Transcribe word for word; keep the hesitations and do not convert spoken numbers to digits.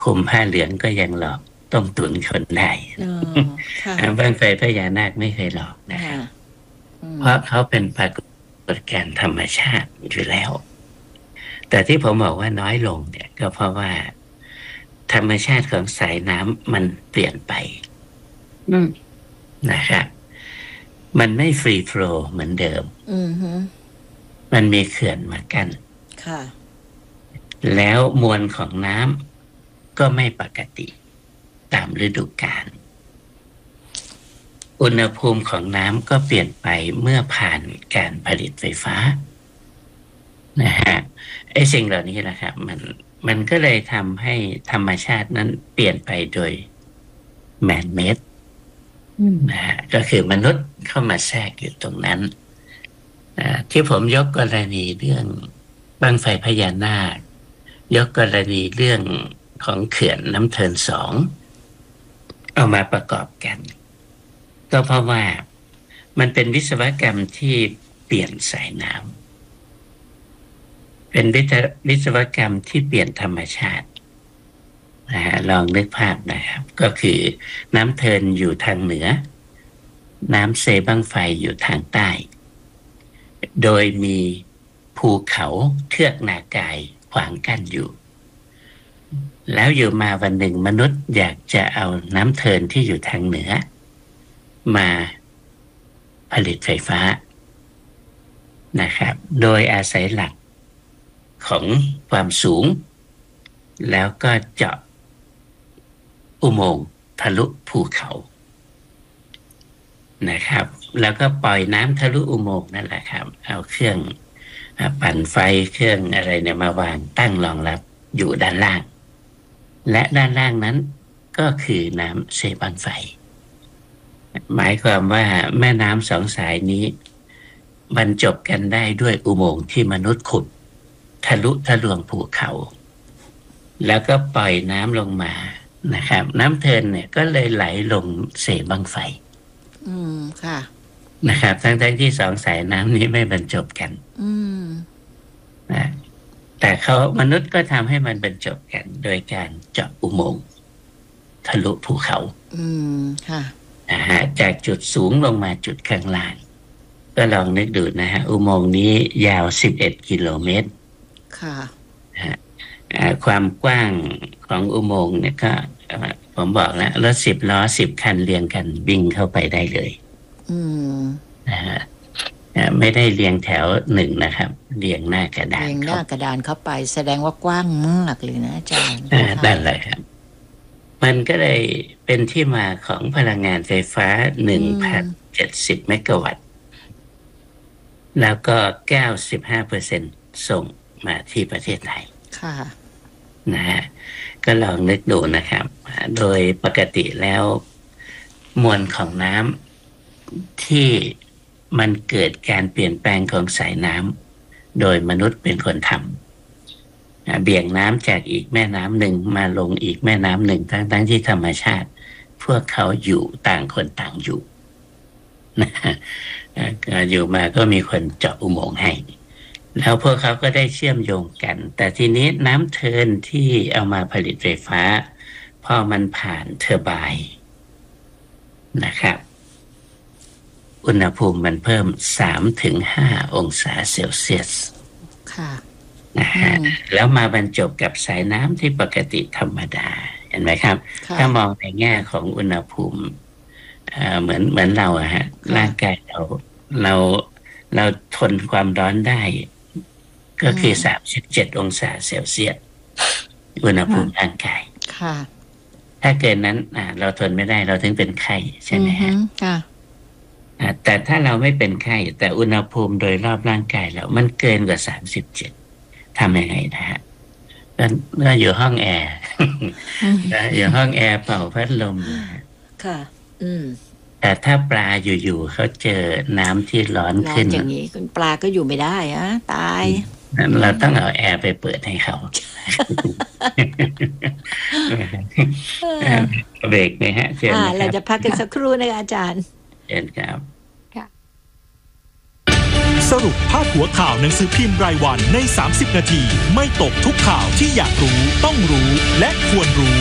คลุมผ้าเหลืองก็ยังหลอกต้มตุ๋นคนได้บั้งไฟพญานาคไม่เคยหลอกนะครับเพราะเขาเป็นปรากฏการณ์ธรรมชาติอยู่แล้วแต่ที่ผมบอกว่าน้อยลงเนี่ยก็เพราะว่าธรรมชาติของสายน้ำมันเปลี่ยนไปนะครับมันไม่ฟรีโฟลว์เหมือนเดิมมันมีเขื่อนมากั้นแล้วมวลของน้ำก็ไม่ปกติตามฤดูกาลอุณหภูมิของน้ำก็เปลี่ยนไปเมื่อผ่านการผลิตไฟฟ้านะฮะไอ้สิ่งเหล่านี้แหละครับมันมันก็เลยทำให้ธรรมชาตินั้นเปลี่ยนไปโดยแมนเมดนะฮะก็คือมนุษย์เข้ามาแทรกอยู่ตรงนั้นที่ผมยกกรณีเรื่องบั้งไฟพญานาคยกกรณีเรื่องของเขื่อนน้ำเทินสองเอามาประกอบกันก็เพราะว่ามันเป็นวิศวกรรมที่เปลี่ยนสายน้ำเป็นวิศวกรรมที่เปลี่ยนธรรมชาตินะฮะลองนึกภาพนะครับก็คือน้ำเทินอยู่ทางเหนือน้ำเซบั้งไฟอยู่ทางใต้โดยมีภูเขาเทือกนากายขวางกั้นอยู่แล้วอยู่มาวันหนึ่งมนุษย์อยากจะเอาน้ำเทินที่อยู่ทางเหนือมาผลิตไฟฟ้านะครับโดยอาศัยหลักของความสูงแล้วก็เจาะอุโมงค์ทะลุภูเขานะครับแล้วก็ปล่อยน้ำทะลุอุโมงค์นั่นแหละครับเอาเครื่องปั่นไฟเครื่องอะไรเนี่ยมาวางตั้งรองรับอยู่ด้านล่างและด้านล่างนั้นก็คือน้ำเซบั้งไฟหมายความว่าแม่น้ำสองสายนี้บรรจบกันได้ด้วยอุโมงค์ที่มนุษย์ขุดทะลุทะลวงภูเขาแล้วก็ปล่อยน้ำลงมานะครับน้ำเทินเนี่ยก็เลยไหลลงเซบั้งไฟอืมค่ะนะครับทั้งทั้งที่สองสายน้ำนี้ไม่บรรจบกันอืมนะแต่เขามนุษย์ก็ทำให้มันบรรจบกันโดยการเจาะอุโมงค์ทะลุภูเขาอืมค่ะนะฮะจากจุดสูงลงมาจุดข้างล่างก็ลองนึกดูนะฮะอุโมงค์นี้ยาวสิบเอ็ดกิโลเมตรค่ะนะฮะความกว้างของอุโมงค์เนี่ยก็ผมบอกแล้วรถสิบล้อสิบคันเรียงกันวิ่งเข้าไปได้เลยอืมนะฮะไม่ได้เรียงแถวหนึ่งนะครับเรียงหน้ากระดานเรียงหน้ากระดานเข้าไปแสดงว่ากว้างมากเลยนะอาจารย์นั่นแหละครับมันก็เลยเป็นที่มาของพลังงานไฟฟ้า หนึ่งพันเจ็ดสิบ เมกะวัตต์แล้วก็ เก้าสิบห้าเปอร์เซ็นต์ ส่งมาที่ประเทศไทยค่ะนะฮะก็ลองนึกดูนะครับโดยปกติแล้วมวลของน้ำที่มันเกิดการเปลี่ยนแปลงของสายน้ำโดยมนุษย์เป็นคนทำเบี่ยงน้ำจากอีกแม่น้ำหนึ่งมาลงอีกแม่น้ำหนึ่งทั้งทั้งที่ธรรมชาติพวกเขาอยู่ต่างคนต่างอยู่นะอยู่มาก็มีคนเจาะอุโมงค์ให้แล้วพวกเขาก็ได้เชื่อมโยงกันแต่ทีนี้น้ำเทินที่เอามาผลิตไฟฟ้าพอมันผ่านเทอร์ไบน์นะครับอุณหภูมิมันเพิ่ม สามถึงห้า องศาเซลเซียสค่ะนะฮะแล้วมาบรรจบกับสายน้ำที่ปกติธรรมดาเห็นไหมครับถ้ามองในแง่ของอุณหภูมิเอ่อเหมือนเหมือนเราอะฮะร่างกายเราเราเราทนความร้อนได้ก็คือสามสิบเจ็ดองศาเซลเซียสอุณหภูมิร่างกายค่ะถ้าเกินนั้นอ่าเราทนไม่ได้เราถึงเป็นไข้ใช่ไหมฮะค่ะอ่าแต่ถ้าเราไม่เป็นไข้แต่อุณหภูมิโดยรอบร่างกายเรามันเกินกว่าสามสิบเจ็ดทำยังไงนะฮะก็ก็อยู่ห้องแอร์อยู่ห้องแอร์เป่าพัดลมค่ะอืมแต่ถ้าปลาอยู่ๆเขาเจอน้ำที่ร้อนขึ้นอย่างนี้คุณปลาก็อยู่ไม่ได้อะตายเราต้องเอาแอร์ไปเปิดให้เขาเบรกไหมฮะเชิญนะครับเราจะพักกันสักครู่นะคะอาจารย์เชิญครับค่ะสรุปพาดหัวข่าวหนังสือพิมพ์รายวันในสามสิบนาทีไม่ตกทุกข่าวที่อยากรู้ต้องรู้และควรรู้